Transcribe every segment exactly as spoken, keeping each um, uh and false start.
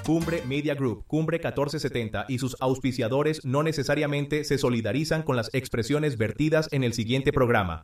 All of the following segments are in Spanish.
Cumbre Media Group, Cumbre catorce setenta y sus auspiciadores no necesariamente se solidarizan con las expresiones vertidas en el siguiente programa.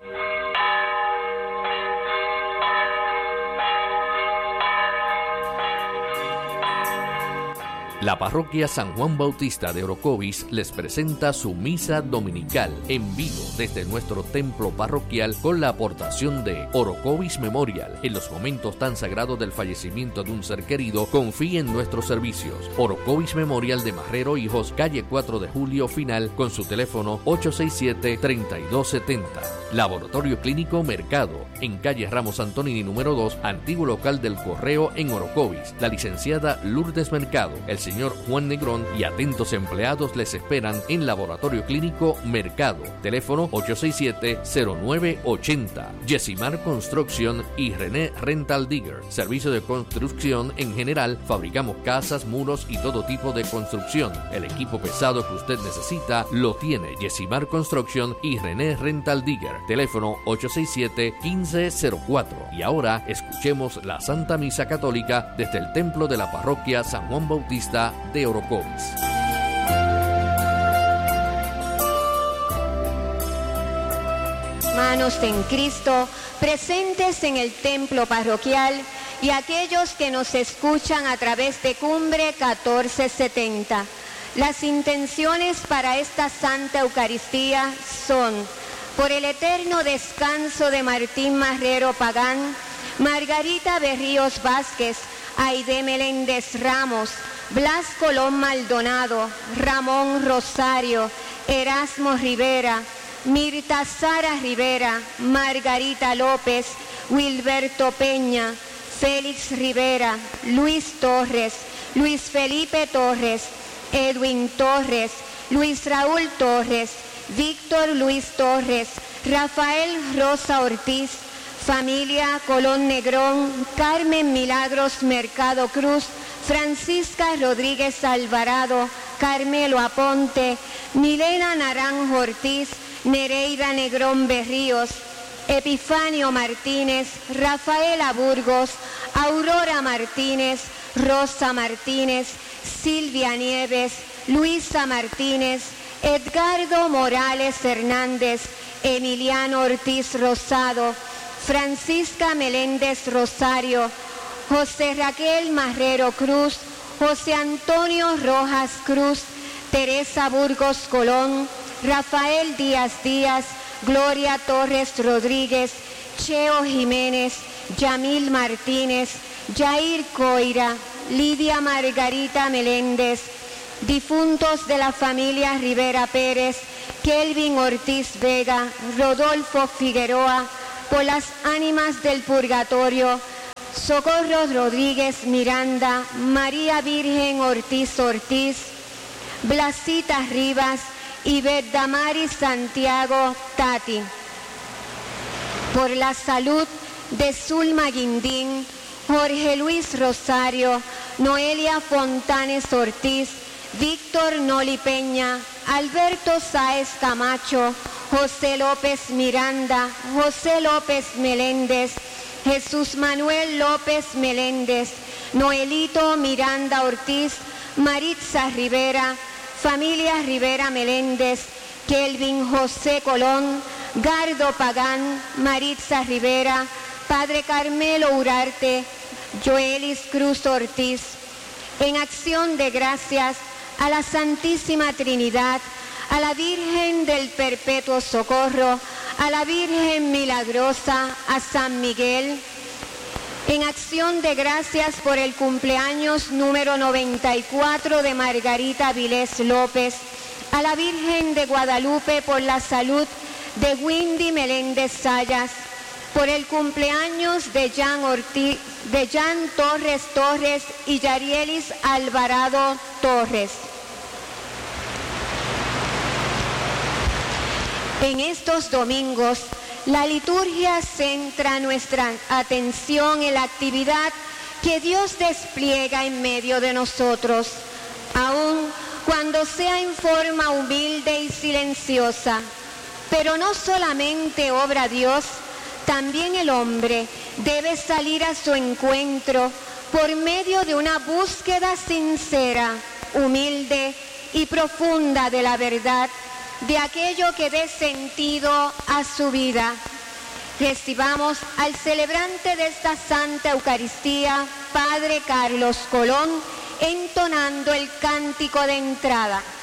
La parroquia San Juan Bautista de Orocovis les presenta su misa dominical en vivo desde nuestro templo parroquial con la aportación de Orocovis Memorial. En los momentos tan sagrados del fallecimiento de un ser querido, confíe en nuestros servicios. Orocovis Memorial de Marrero Hijos, calle cuatro de julio final, con su teléfono ocho seis siete, tres dos siete cero. Laboratorio Clínico Mercado, en calle Ramos Antonini número dos, antiguo local del Correo en Orocovis. La licenciada Lourdes Mercado, el señor Juan Negrón y atentos empleados les esperan en Laboratorio Clínico Mercado. Teléfono ocho seis siete, cero nueve ocho cero. Yesimar Construction y René Rental Digger. Servicio de construcción en general. Fabricamos casas, muros y todo tipo de construcción. El equipo pesado que usted necesita lo tiene Yesimar Construction y René Rental Digger. Teléfono ocho seis siete, uno cinco cero cuatro. Y ahora escuchemos la Santa Misa Católica desde el templo de la parroquia San Juan Bautista de Orocovis. Hermanos en Cristo, presentes en el templo parroquial y aquellos que nos escuchan a través de Cumbre catorce setenta. Las intenciones para esta Santa Eucaristía son: por el eterno descanso de Martín Marrero Pagán, Margarita Berríos Vázquez, Aide Meléndez Ramos, Blas Colón Maldonado, Ramón Rosario, Erasmo Rivera, Mirta Sara Rivera, Margarita López, Wilberto Peña, Félix Rivera, Luis Torres, Luis Felipe Torres, Edwin Torres, Luis Raúl Torres, Víctor Luis Torres, Rafael Rosa Ortiz, familia Colón Negrón, Carmen Milagros Mercado Cruz, Francisca Rodríguez Alvarado, Carmelo Aponte, Milena Naranjo Ortiz, Nereida Negrón Berríos, Epifanio Martínez, Rafaela Burgos, Aurora Martínez, Rosa Martínez, Silvia Nieves, Luisa Martínez, Edgardo Morales Hernández, Emiliano Ortiz Rosado, Francisca Meléndez Rosario, José Raquel Marrero Cruz, José Antonio Rojas Cruz, Teresa Burgos Colón, Rafael Díaz Díaz, Gloria Torres Rodríguez, Cheo Jiménez, Yamil Martínez, Jair Coira, Lidia Margarita Meléndez, difuntos de la familia Rivera Pérez, Kelvin Ortiz Vega, Rodolfo Figueroa, por las ánimas del purgatorio, Socorro Rodríguez Miranda, María Virgen Ortiz Ortiz, Blasita Rivas y Verdamari Santiago Tati. Por la salud de Zulma Guindín, Jorge Luis Rosario, Noelia Fontanes Ortiz, Víctor Noli Peña, Alberto Sáez Camacho, José López Miranda, José López Meléndez, Jesús Manuel López Meléndez, Noelito Miranda Ortiz, Maritza Rivera, familia Rivera Meléndez, Kelvin José Colón, Gardo Pagán, Maritza Rivera, Padre Carmelo Urarte, Joelis Cruz Ortiz. En acción de gracias a la Santísima Trinidad, a la Virgen del Perpetuo Socorro, a la Virgen Milagrosa, a San Miguel. En acción de gracias por el cumpleaños número noventa y cuatro de Margarita Vilés López, a la Virgen de Guadalupe por la salud de Windy Meléndez Sayas, por el cumpleaños de Jan Ortiz, de Jan Torres Torres y Yarielis Alvarado Torres. En estos domingos, la liturgia centra nuestra atención en la actividad que Dios despliega en medio de nosotros, aun cuando sea en forma humilde y silenciosa. Pero no solamente obra Dios, también el hombre debe salir a su encuentro por medio de una búsqueda sincera, humilde y profunda de la verdad, de aquello que dé sentido a su vida. Recibamos al celebrante de esta Santa Eucaristía, Padre Carlos Colón, entonando el cántico de entrada.